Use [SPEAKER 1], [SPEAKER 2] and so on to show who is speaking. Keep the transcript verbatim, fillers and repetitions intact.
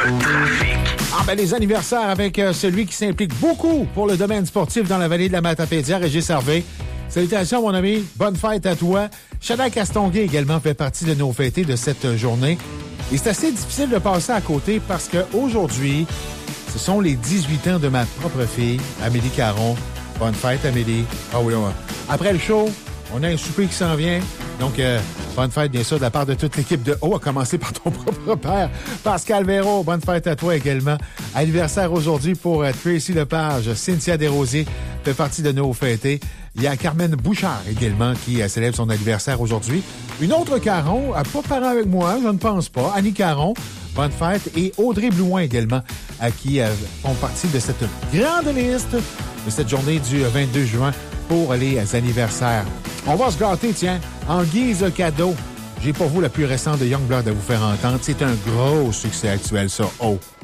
[SPEAKER 1] Le trafic.
[SPEAKER 2] Ah ben les anniversaires avec euh, celui qui s'implique beaucoup pour le domaine sportif dans la vallée de la Matapédia, Régis Harvey. Salutations, mon ami. Bonne fête à toi. Chantal Castonguay également fait partie de nos fêtés de cette journée. Et c'est assez difficile de passer à côté parce qu'aujourd'hui, ce sont les dix-huit ans de ma propre fille, Amélie Caron. Bonne fête, Amélie. Ah oui, oui. Après le show, on a un souper qui s'en vient. Donc, euh, bonne fête, bien sûr, de la part de toute l'équipe de haut, à commencer par ton propre père, Pascal Véro. Bonne fête à toi également. Anniversaire aujourd'hui pour euh, Tracy Lepage. Cynthia Desrosiers fait partie de nos fêtés. Il y a Carmen Bouchard également qui euh, célèbre son anniversaire aujourd'hui. Une autre Caron, euh, pas parent avec moi, je ne pense pas. Annie Caron, bonne fête. Et Audrey Blouin également, à qui euh, font partie de cette grande liste de cette journée du vingt-deux juin pour les anniversaires. On va se gâter, tiens, en guise de cadeau. J'ai pour vous la plus récente de Youngblood à vous faire entendre. C'est un gros succès actuel, ça. Oh!